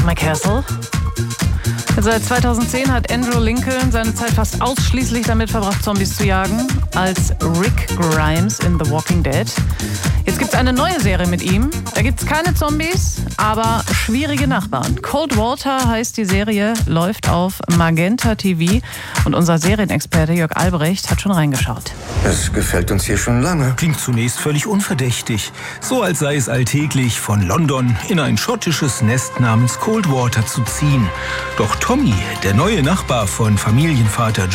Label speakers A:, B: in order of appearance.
A: Castle. Seit 2010 hat Andrew Lincoln seine Zeit fast ausschließlich damit verbracht, Zombies zu jagen, als Rick Grimes in The Walking Dead. Jetzt gibt es eine neue Serie mit ihm. Da gibt es keine Zombies, aber schwierige Nachbarn. Cold Water heißt die Serie, läuft auf Magenta TV. Und unser Serienexperte Jörg Albrecht hat schon reingeschaut.
B: Es gefällt uns hier schon lange.
C: Klingt zunächst völlig unverdächtig. So als sei es alltäglich, von London in ein schottisches Nest namens Cold Water zu ziehen. Doch Tommy, der neue Nachbar von Familienvater